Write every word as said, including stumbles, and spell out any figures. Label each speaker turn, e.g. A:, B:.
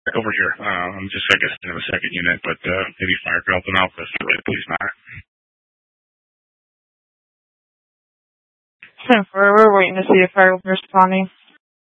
A: over here. Uh, I'm just, I guess, in a second unit, but uh, maybe fire could help them out with the police matter.
B: ten four, we're waiting to see if fire will be responding.